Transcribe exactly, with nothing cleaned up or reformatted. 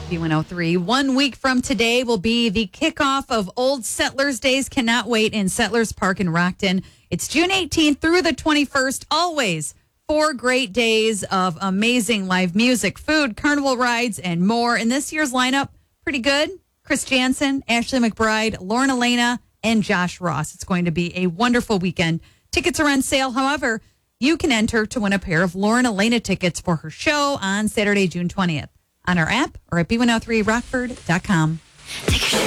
B one oh three. One week from today will be the kickoff of Old Settlers Days. Cannot wait in Settlers Park in Rockton. It's June eighteenth through the twenty-first. Always four great days of amazing live music, food, carnival rides, and more. And this year's lineup, pretty good. Chris Jansen, Ashley McBride, Lauren Elena, and Josh Ross. It's going to be a wonderful weekend. Tickets are on sale. However, you can enter to win a pair of Lauren Elena tickets for her show on Saturday, June twentieth on our app or at b one oh three rockford dot com.